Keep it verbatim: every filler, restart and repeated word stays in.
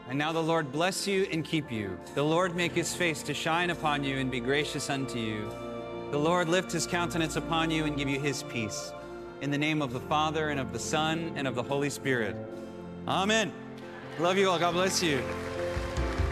And now the Lord bless you and keep you. The Lord make his face to shine upon you and be gracious unto you. The Lord lift his countenance upon you and give you his peace. In the name of the Father, and of the Son, and of the Holy Spirit. Amen. Love you all. God bless you.